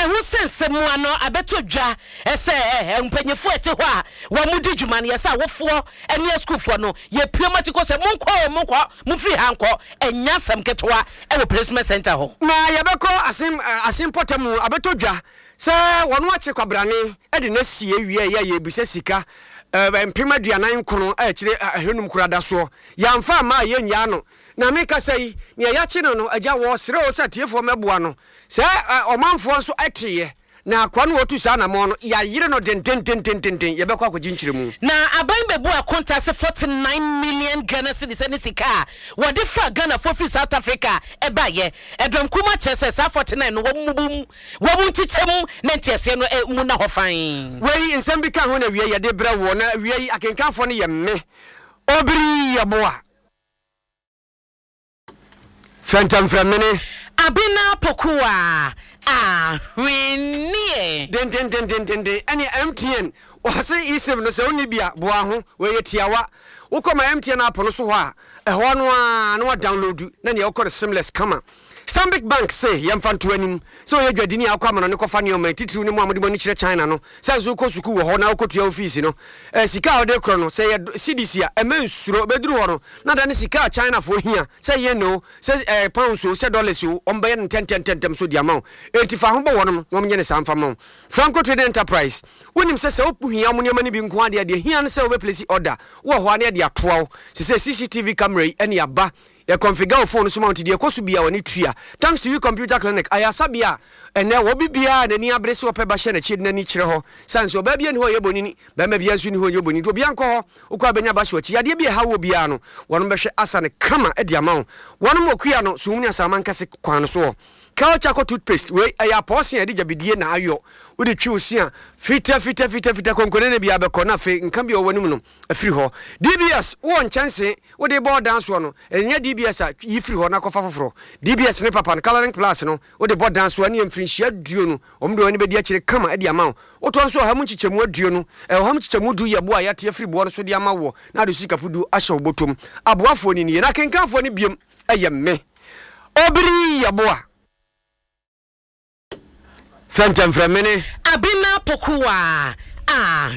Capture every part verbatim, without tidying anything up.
hu sense mu ano abeto dwa ese empanyefo ete ho a wo mudi dwuma ne yesa wofo ene schoolfo no ye piomatiko se monko monko mu free hanko enya sam ketwa e wo placement center ho na yebeko asim asim potamu abeto dwa se wono ache kwabrane e de na sie wie ye ye bisa sika empema duanan kono a kire ahenum kurada so yamfa ma ye nya no na meka sei ne ya chi no no agya wo sere wo satiefo meboa no se omanfo nso ateye na kwa no otu sa na mo no ya yire no den den den den den ye bekwa kwaji nchire mu na aban bebu akonta se forty-nine million Ghana cedis ne sika wo de fra Ghana for free South Africa e ba ye edom kuma chese sa forty-nine no wo mubum wo mu ntichemu na ntiase no mu na hofan wei nsem bi ka ho na wie ye de bra wo na wie akenkanfo no ye me obiri ye boa Phantom from mene abina pokuwa ah winnie den den den den den den any M T N wase isem no se oni bia boa ho we yetiawa wo koma M T N app no so ho a eho no a no download na ne yakọ seamless kama Stanbic Bank say yamfanto anim so ye dwadini akwa ma no ne kofa ne o ma titiri ne mu amode boni kire China no sanso ko suku wo ho na okotua office no eh sika ode kro no say C D C a emansuro beduru ho no na da ne sika China fo hia say ye no say eh pounds so say dollars so omba ye ten ten ten ten so di amount entifa ho bo wo no mo nye ne samfa mo Franco Trading Enterprise wonim say say opu hia mo ne mani bi nko ade ade hia ne say we place order wo ho ane ade atoa say C C T V camera ene aba ya configure phone so mount de kosu bia woni tua thanks to you computer clinic ayasa bia ene wo bibia na ni abrese opeba hye na chi na ni kire ho sanso ba bia ni ho ye bonini ba ma bia nsu ni ho ye bonini to bia nko ho ukwa benya ba hye chi ade bia ha wo bia no wono behwe asa ne kama e dia ma wono mo kua no so munya sama nkase kwan so Culture toothpaste we aya posi edi jabidie na ayo udi twi osia fita fita fita fita konkone ne bia be kona fe nkan bia wonum no afiri ho D B S won chance udi board dance no enya D B S a yifiri ho na kofa foforo D B S ne papa coloring plus no udi board dance no ne mfinhia duo no omdo wani be dia kire kama edi ama wo to nso ha mu chichemu aduo no e ha mu chichemu du ye bo a yate afiri bo no so dia ma wo na do sika pudu ahye obotom aboafo ni ni na kenkanfo ni biem ayemme obiri ya boa Phantom from mene abina pokuwa ah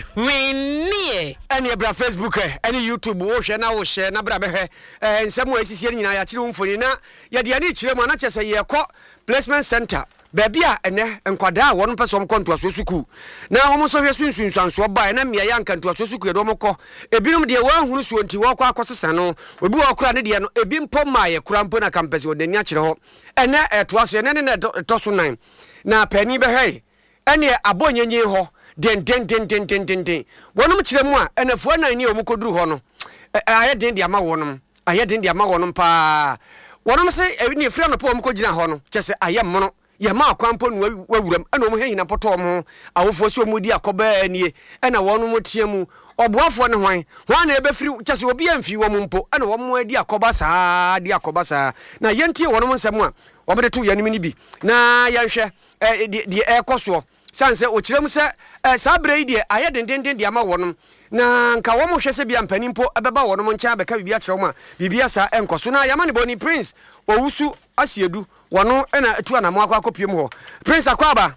winnie any bra Facebook any YouTube wo hwe na wo hye na bra behwe eh nsem wo asisi nyina ya kire mfoni na ye de ani kire mu na chese ye kọ placement center baby a ene nkwada won person konto aso suku na wo so hwe sunsunsanso ba na mia ya nkanto aso suku ye do mokọ ebinum de wa hunu so nti wo kọ akosesa no obi wo kura ne de no ebi mpo ma ye kura mpo na campus wo de ni a kire ho ene eto aso ene ne to so nine na pani behwe ene abonyenye ho den den den den den den den wonum kire mu a enafo nan ni omukoduru ho no aye den de ama wonum aye den de ama wonum pa wonum se ni frɛ no pa omukogina ho no kyese aye mmono ye ma akwampo no wawuram ena omu hehina poto omu awofo se omudi akoba anie ena wonum tiamu oboafo ne hwan hwan na ebefiri kyese obi amfi wo mu mpo ena wo mu adi akoba saa di akoba saa na yentie wonum nsɛm a wobede to yanim ni bi na yanhwɛ di ekoso sanse okirem se sabre ide aye den den den de ama wonum na nka wo mo hwɛ se bia mpanimpo ebeba wonum ncha beka bibia kyerɛ mo a bibia sa enkoso na yamane boni prince owusu asiedu wono ena atu anamo akwa akopiem ho prince akwaba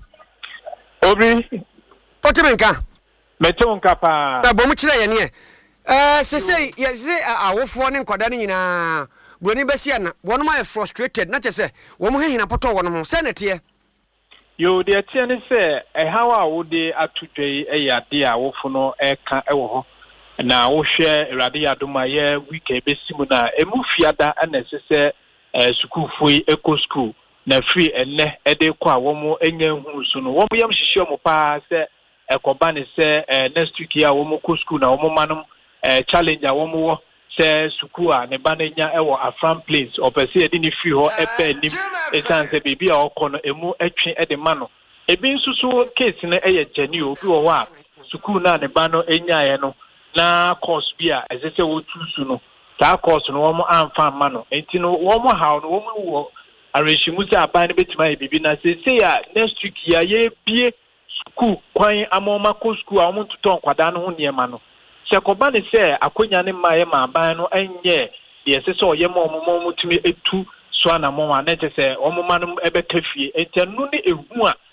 obi otimenka metonka pa na bomu kyerɛ ye ne eh sese ye se awofo ne nkwada ne nyina broni besia na wono ma frustrated na kyese wo mo hehina poto wono ho se nete yo de tie ne se e hawa wo de atudwei e yade a wo no e ka e wo ho na wo hwe Awurade adoma ye week e besimu na emu fiada na sese eh school foi eco school na free enne e de kwa wo mo enya hu so no wo mo yam hihye mo pa se e koba ne se next week ya wo mo ko school na wo mo manum eh challenge a wo mo wo se school a ne ba na nya e wo Afram place opese e di ni free ho e ba nim e san se bibi a okono emu atwe e de ma no ebi nsusu case na e ye jani obi wo ho a school na ne ba no enya ye no na course bi a ezese wo tusu no ta course no wo mo amfa ma no enti no wo mo ha no wo mo wo areshimu se aban ne betima e bibi na se se ya next week ya ye bie school kwan amoma ko school a wo mo tuton kwada no ho niema no se koba ne se akonya ne ma ye ma aban no enye de esese o ye mo mo mo tumi etu so ana mo wa na te se wo mo ma no ebe kafie enti no ne ehu a